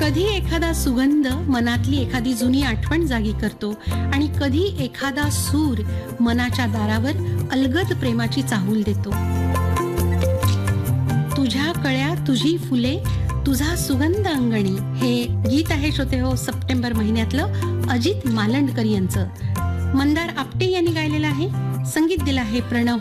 कधी एखादा सुगंध मनातली एखादी जुनी आठवण जागी करतो आणि कधी एखादा सूर मनाच्या दारावर अलगद प्रेमाची चाहूल देतो. तुझ्या कळ्या तुझी फुले तुझा सुगंध अंगणी हे गीत आहे श्रोते हो सप्टेंबर महिन्यातलं अजित मालंडकर यांचं. मंदार आपटे यांनी गायलेलं आहे. संगीत दिलं आहे प्रणव